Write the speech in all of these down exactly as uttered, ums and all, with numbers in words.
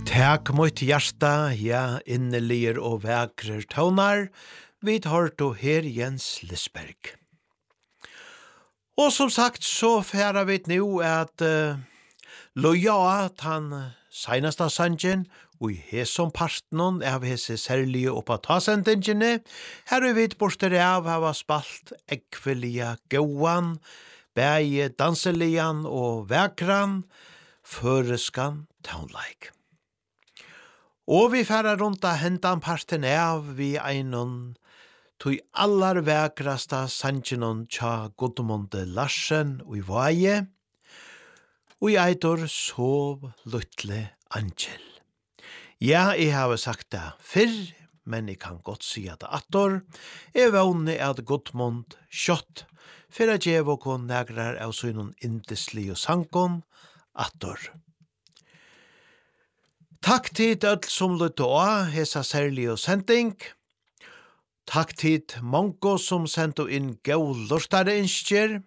Takk mot hjärsta, ja, innelir og vekrer tøvnar, vi tar to her Jens Lisberg. Og som sagt, så færa vi nu at uh, loja at han seinasta sanjen, og i hesom partnon av hese særlige oppa tasendingene, her er vi borster av hava spalt ekvelia gåan, bæge danselian og vekran, føreskan townlike. Og vi færa rundt av hendan parten av vi einon tui allar vekrasta sanjinon tja Gudmunde Larsen og i vaje, og i eitor sov luttle angel. Ja, jeg har sagt det fyrr, men jeg kan godt si at attor er vågne at Gudmund kjott for at jeg var kon negrar av søgnon indesli og sankon attor. Takk til ødel som lytte av hesa særlig og sending. Takk til mongo som sendte inn gau lortare innskjer.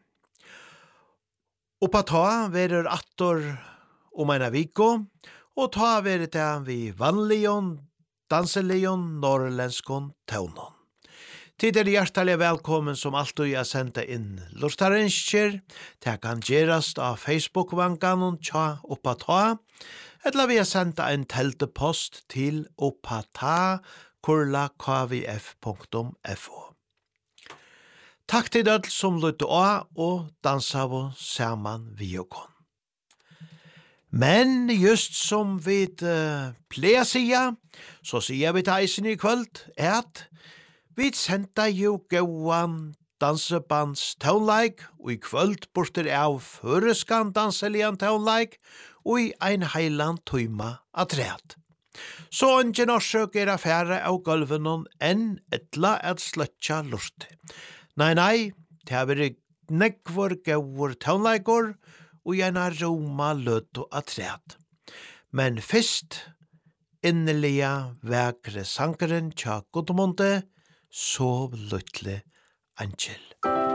Og på ta verer attor om en viko, og ta verer det vi vanligon, danseligon, norrlenskon, taunon. Tid er hjertelig velkommen som alltid er sendt inn lortare innskjer. Det kan gjerast av Facebook-vanganon tja oppa ta, eller vi har sendt en teltepost til oppata kurla k v f punktum f o. Takk til død som lytte av og dansa av saman vi og kon. Men just som vi uh, pleier sia, så sier vi til eisen i kvöld, at vi sendte jo gåan dansebands townlike, og i kvöld borter av føreskan danselian townlike, og i ein heiland tøyma atræt. Så ingen årsøk er affære av gulvenon enn etla at sløtja lort. Nei, nei, det har vært nekvor gauur townleikor, og gjerne roma løt og atræt. Men fyrst, innelige vekre sankeren tja Gudmunde, sov luttle angel.